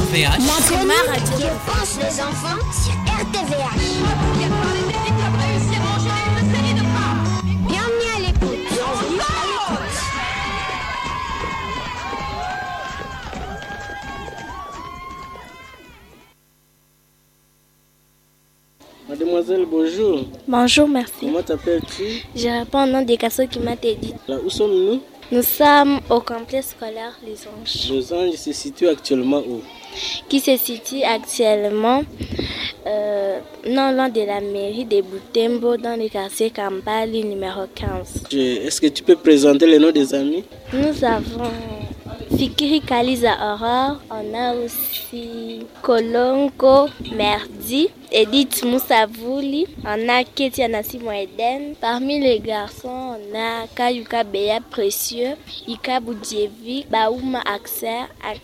RTVH. Ma radio. Que pensent les enfants sur RTVH. Bienvenue à l'écoute. Mademoiselle, bonjour. Bonjour, merci. Comment t'appelles-tu? Je réponds au nom des garçons qui m'a dit. Là, où sommes-nous? Nous sommes au complexe scolaire Les Anges. Les Anges se situent actuellement où? Qui se situe actuellement non loin de la mairie de Butembo dans le quartier Kambali numéro 15. Est-ce que tu peux présenter les noms des amis? Nous avons Fikiri Kaliza Aurore, on a aussi Kolongo Merdi, Edith Moussavouli, on a Ketia Nassimo Eden. Parmi les garçons, on a Kayuka Beya Précieux, Ika Boudjevi, Baouma Axer,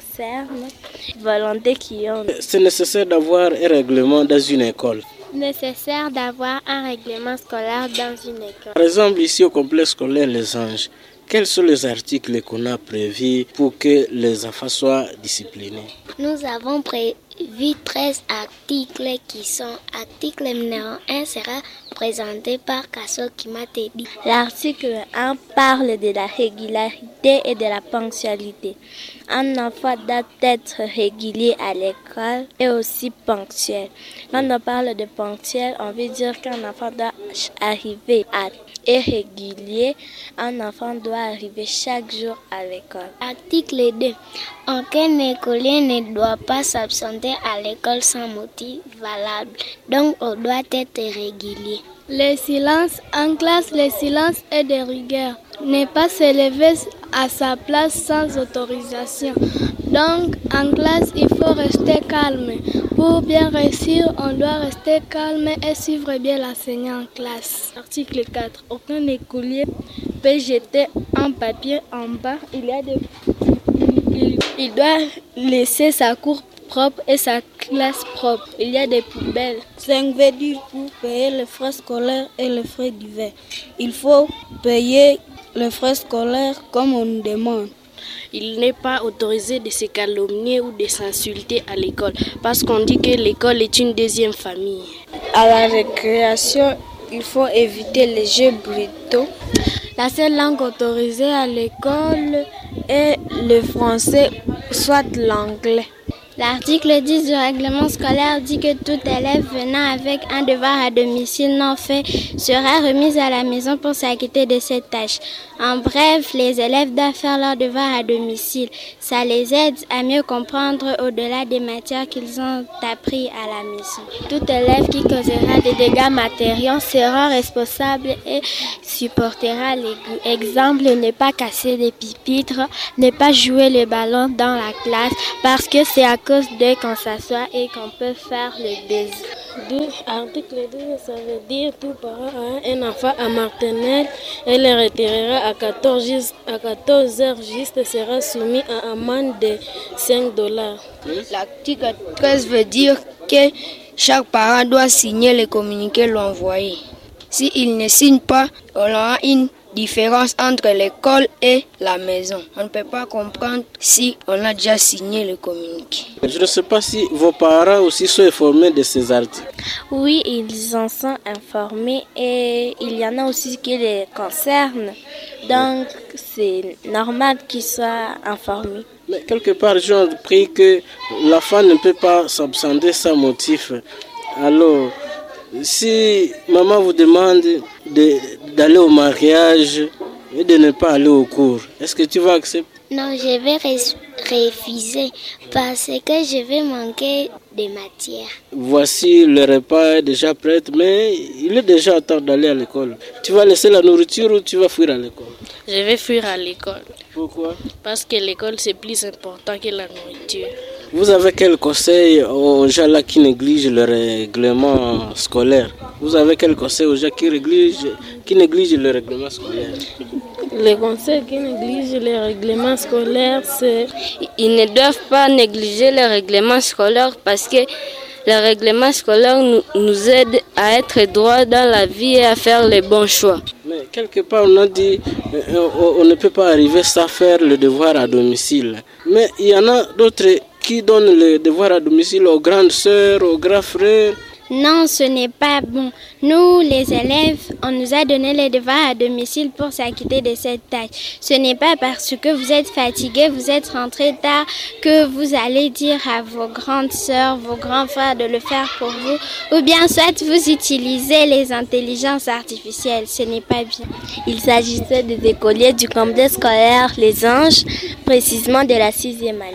Volonté Kion. C'est nécessaire d'avoir un règlement dans une école. Nécessaire d'avoir un règlement scolaire dans une école. Par exemple, ici au complexe scolaire Les Anges, quels sont les articles qu'on a prévus pour que les enfants soient disciplinés? Nous avons prévu 13 articles qui sont article numéro 1 sera présenté par Kasso Kimatedi. L'article 1 parle de la régularité et de la ponctualité. Un enfant doit être régulier à l'école et aussi ponctuel. Quand on parle de ponctuel, on veut dire qu'un enfant doit arriver à et régulier, un enfant doit arriver chaque jour à l'école. Article 2. Aucun écolier ne doit pas s'absenter à l'école sans motif valable. Donc, on doit être régulier. Le silence en classe, le silence est de rigueur. Ne pas se lever à sa place sans autorisation. Donc, en classe, il faut rester calme. Pour bien réussir, on doit rester calme et suivre bien l'enseignant en classe. Article 4. Aucun écolier peut jeter un papier en bas. Il doit laisser sa cour propre et sa classe propre. Il y a des poubelles. 5 veut dire pour payer les frais scolaires et les frais divers. Il faut payer les frais scolaires comme on nous demande. Il n'est pas autorisé de se calomnier ou de s'insulter à l'école parce qu'on dit que l'école est une deuxième famille. À la récréation, il faut éviter les jeux brutaux. La seule langue autorisée à l'école est le français, soit l'anglais. L'article 10 du règlement scolaire dit que tout élève venant avec un devoir à domicile non fait sera remis à la maison pour s'acquitter de cette tâche. En bref, les élèves doivent faire leur devoir à domicile. Ça les aide à mieux comprendre au-delà des matières qu'ils ont appris à la maison. Tout élève qui causera des dégâts matériels sera responsable et supportera les goûts. Exemple, ne pas casser les pupitres, ne pas jouer le ballon dans la classe parce que c'est à cause de qu'on s'assoit et qu'on peut faire le baiser. Article 2, ça veut dire tout parent a un enfant à maternelle et le retirera à 14 heures juste sera soumis à amende de $5. L'article 13 veut dire que chaque parent doit signer le communiqué l'envoyé. S'il ne signe pas, on aura une différence entre l'école et la maison. On ne peut pas comprendre si on a déjà signé le communiqué. Je ne sais pas si vos parents aussi sont informés de ces articles. Oui, ils en sont informés et il y en a aussi qui les concernent. Donc, c'est normal qu'ils soient informés. Mais quelque part, j'ai appris que l'enfant ne peut pas s'absenter sans motif. Alors, si maman vous demande d'aller au mariage et de ne pas aller au cours, est-ce que tu vas accepter? Non, je vais refuser parce que je vais manquer de matière. Voici le repas est déjà prêt, mais il est déjà temps d'aller à l'école. Tu vas laisser la nourriture ou tu vas fuir à l'école? Je vais fuir à l'école. Pourquoi? Parce que l'école c'est plus important que la nourriture. Vous avez quel conseil aux gens là qui négligent le règlement scolaire? Vous avez quel conseil aux gens qui négligent le règlement scolaire? Les conseils qui négligent les règlements scolaires, c'est ils ne doivent pas négliger le règlement scolaire parce que le règlement scolaire nous aide à être droit dans la vie et à faire les bons choix. Mais quelque part, on a dit on ne peut pas arriver sans faire le devoir à domicile. Mais il y en a d'autres qui donne les devoirs à domicile aux grandes sœurs, aux grands frères. Non, ce n'est pas bon. Nous, les élèves, on nous a donné les devoirs à domicile pour s'acquitter de cette tâche. Ce n'est pas parce que vous êtes fatigués, vous êtes rentrés tard, que vous allez dire à vos grandes sœurs, vos grands frères de le faire pour vous. Ou bien soit vous utilisez les intelligences artificielles. Ce n'est pas bien. Il s'agissait des écoliers du complexe scolaire Les Anges, précisément de la 6e année.